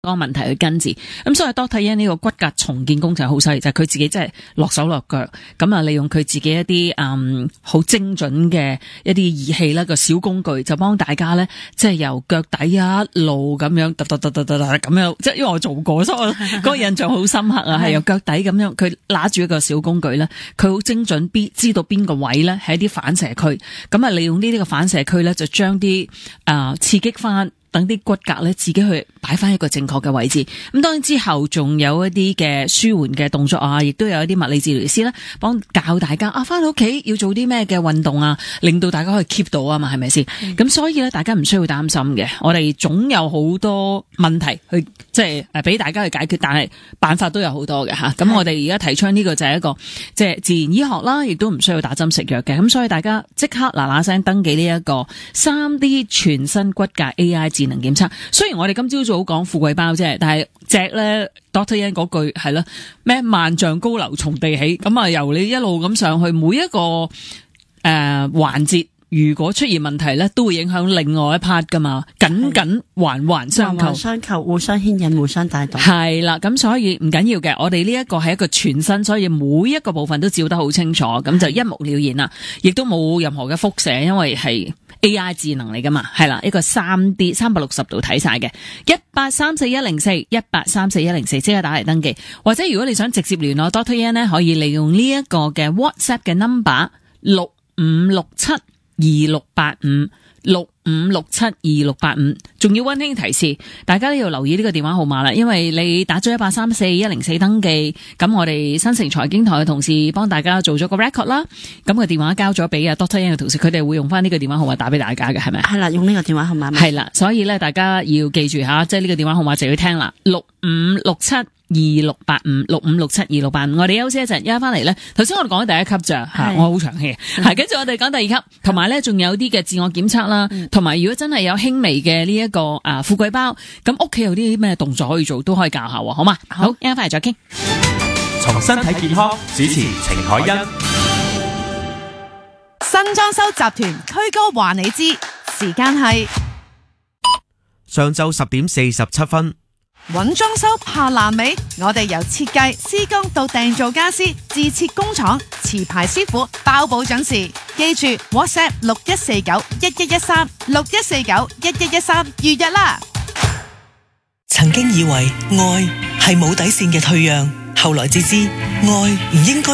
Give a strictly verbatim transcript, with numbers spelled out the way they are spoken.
個問題去根治。咁所以 Doctor Yan 呢個骨骼重建工程好犀利，就係、是、佢自己真係落手落腳，咁啊利用佢自己一啲嗯好精準嘅一啲儀器啦，個小工具就幫大家咧，即係由腳底啊一路咁樣突突突突突咁樣，即係因為我做過，所以我嗰個印象好深刻啊，係由腳底咁樣，佢拿住一個小工具咧，佢好精準，邊知道邊個位咧係一啲反射區，咁啊利用呢啲個反射區咧，就將啲啊刺激翻。等啲骨骼咧自己去擺翻一個正確嘅位置，咁當然之後仲有一啲嘅舒緩嘅動作啊，亦都有一啲物理治療師咧幫教大家啊，翻到屋企要做啲咩嘅運動啊，令到大家可以 keep 到啊嘛，係咪先？咁、嗯、所以咧，大家唔需要擔心嘅，我哋總有好多問題去即係誒俾大家去解決，但係辦法都有好多嘅吓。咁我哋而家提倡呢個就係一個即係自然醫學啦，亦都唔需要打針食藥嘅。咁所以大家即刻嗱嗱聲登記呢一個三 D 全身骨骼 A I 智能檢測。雖然我哋今朝早講富貴包啫，但係隻咧 Doctor Yan 嗰句係啦，咩萬丈高樓從地起，咁啊由你一路咁上去，每一個誒環節，如果出現問題咧，都會影響另外一 part 噶嘛，緊緊環環相扣， 環環相扣，互相牽引，互相帶動。 係啦，咁所以唔緊要嘅，我哋呢一個係一個全身，所以每一個部分都照得好清楚，咁就一目了然啦，亦都冇任何嘅輻射，因為係 A I 智能嚟噶嘛，係啦，一個三 D 三百六十度睇晒嘅，一八三四一零四一八三四一零四，即刻打嚟登記，或者如果你想直接聯絡 Doctor Yan 咧，可以利用呢一個嘅 WhatsApp 嘅 number 六五六七二六八五六五六七二六八五，仲要溫馨提示，大家都要留意呢個電話號碼啦，因為你打咗一八三四一零四登記，咁我哋新城財經台嘅同事幫大家做咗個 record 啦，咁個電話交咗俾啊 Doctor Yan 嘅同事，佢哋會用翻呢個電話號碼打俾大家嘅，係咪？ 係啦，用呢個電話號碼。 係啦，所以咧大家要記住吓，即係呢個電話號碼就要聽啦，六五六七二六八五六五六七二六八五，我哋休息一陣，一翻嚟咧，頭先我哋講咗第一級咋吓，我好長氣，係跟住我哋講第二級，同埋咧仲有啲嘅自我檢測啦，同埋如果真係有輕微嘅呢一個啊富貴包，咁屋企有啲咩動作可以做，都可以教下，好嘛？好，一翻嚟再傾。 從身體健康主持程海欣， 新裝修集團區哥話你知，時間係上晝十點四十七分。 揾裝修怕爛尾，我哋由設計、施工到訂造家私，自設工廠，持牌師傅包保準時。記住 WhatsApp 六一四九一一一三六一四九一一一三預約啦。 曾經以為愛係冇底線嘅退讓，後來至知愛唔應該